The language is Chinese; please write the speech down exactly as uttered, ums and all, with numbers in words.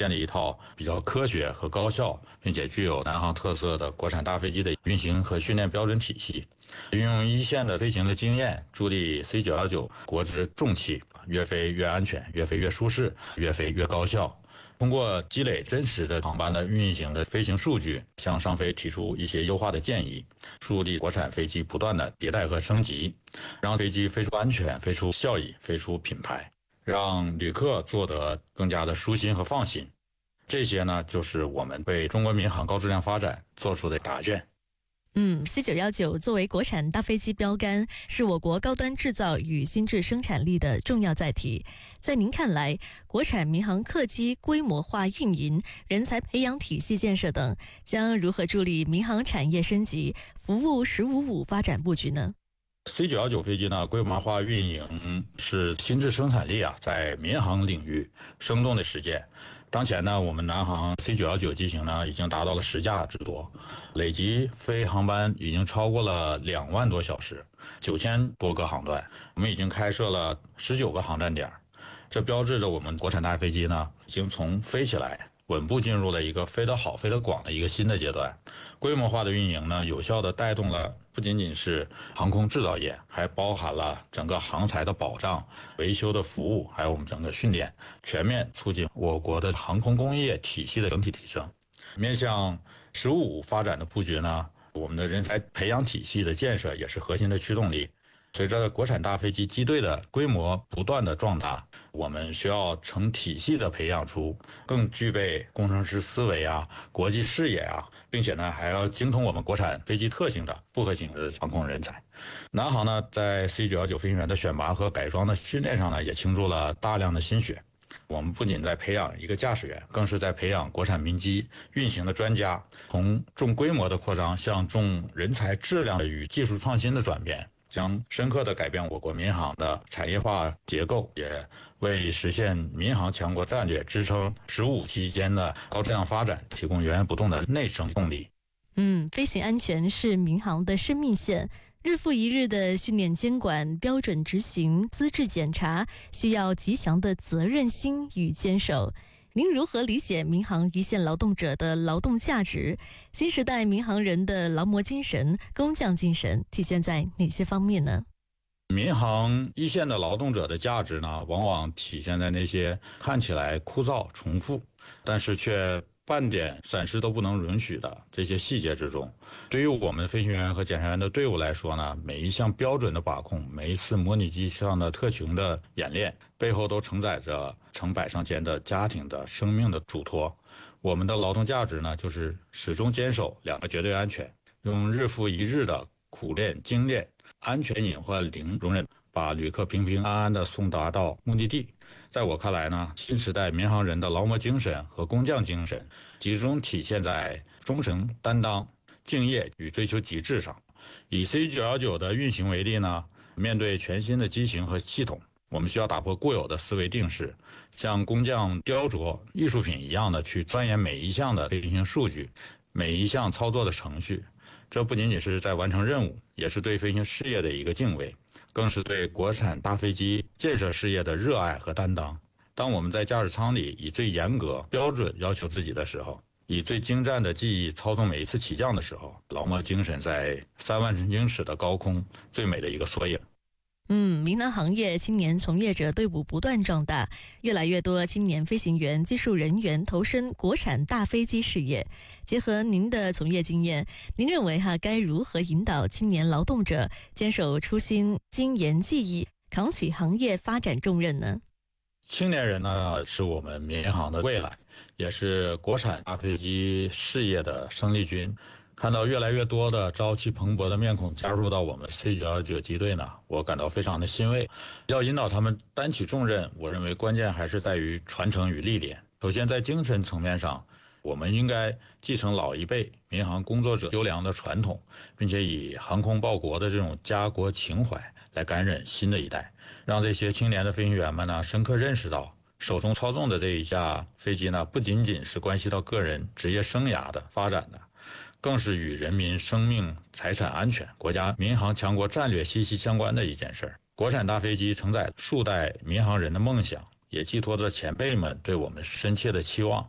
建立一套比较科学和高效，并且具有南航特色的国产大飞机的运行和训练标准体系，运用一线的飞行的经验，助力 C 九一九国之重器，越飞越安全，越飞越舒适，越飞越高效。通过积累真实的航班的运行的飞行数据，向上飞提出一些优化的建议，助力国产飞机不断的迭代和升级，让飞机飞出安全、飞出效益、飞出品牌，让旅客坐得更加的舒心和放心。这些呢，就是我们为中国民航高质量发展做出的答卷。 嗯 C 九一九作为国产大飞机标杆，是我国高端制造与新质生产力的重要载体。在您看来，国产民航客机规模化运营、人才培养体系建设等，将如何助力民航产业升级、服务“十五五”发展布局呢？ C 九一九飞机呢，规模化运营是新质生产力啊在民航领域生动的实践。当前呢，我们南航 C 九一九机型呢已经达到了十架之多，累计飞航班已经超过了两万多小时，九千多个航段，我们已经开设了十九个航站点，这标志着我们国产大飞机呢已经从飞起来稳步进入了一个飞得好、飞得广的一个新的阶段。规模化的运营呢，有效地带动了不仅仅是航空制造业，还包含了整个航材的保障、维修的服务，还有我们整个训练，全面促进我国的航空工业体系的整体提升。面向“十五五”发展的布局呢，我们的人才培养体系的建设也是核心的驱动力。随着国产大飞机机队的规模不断的壮大，我们需要成体系的培养出更具备工程师思维啊、国际视野啊，并且呢还要精通我们国产飞机特性的复合型的航空人才。南航呢在 C 九一九飞行员的选拔和改装的训练上呢，也倾注了大量的心血。我们不仅在培养一个驾驶员，更是在培养国产民机运行的专家，从重规模的扩张向重人才质量与技术创新的转变，将深刻地改变我国民航的产业化结构，也为实现民航强国战略、支撑“十五”期间的高质量发展提供源源不动的内生动力。 嗯，飞行安全是民航的生命线，日复一日的训练监管、标准执行、资质检查，需要极强的责任心与坚守。您如何理解民航一线劳动者的劳动价值？新时代民航人的劳模精神、工匠精神体现在哪些方面呢？ 民航一线的劳动者的价值呢，往往体现在那些看起来枯燥重复，但是却半点闪失都不能允许的这些细节之中。对于我们飞行员和检查员的队伍来说呢，每一项标准的把控，每一次模拟机上的特勤的演练，背后都承载着成百上千的家庭的生命的嘱托。我们的劳动价值呢，就是始终坚守两个绝对安全，用日复一日的苦练精炼，安全隐患零容忍，把旅客平平安安地送达到目的地。在我看来呢，新时代民航人的劳模精神和工匠精神集中体现在忠诚、担当、敬业与追求极致上。以 C 九一九的运行为例呢，面对全新的机型和系统，我们需要打破固有的思维定式，像工匠雕琢艺术品一样的去钻研每一项的飞行数据，每一项操作的程序。这不仅仅是在完成任务，也是对飞行事业的一个敬畏，更是对国产大飞机建设事业的热爱和担当。当我们在驾驶舱里以最严格标准要求自己的时候，以最精湛的技艺操纵每一次起降的时候，劳模精神在三万英尺的高空最美的一个缩影。 嗯，民航行业青年从业者队伍不断壮大，越来越多青年飞行员、技术人员投身国产大飞机事业。结合您的从业经验，您认为哈该如何引导青年劳动者坚守初心、精研技艺，扛起行业发展重任呢？ 青年人呢，是我们民航的未来，也是国产大飞机事业的生力军。看到越来越多的朝气蓬勃的面孔加入到我们 C 九一九机队呢，我感到非常的欣慰。要引导他们担起重任，我认为关键还是在于传承与历练。首先在精神层面上，我们应该继承老一辈民航工作者优良的传统，并且以航空报国的这种家国情怀来感染新的一代，让这些青年的飞行员们呢深刻认识到，手中操纵的这一架飞机呢，不仅仅是关系到个人职业生涯的发展的，更是与人民生命财产安全、国家民航强国战略息息相关的一件事儿。国产大飞机承载数代民航人的梦想，也寄托着前辈们对我们深切的期望。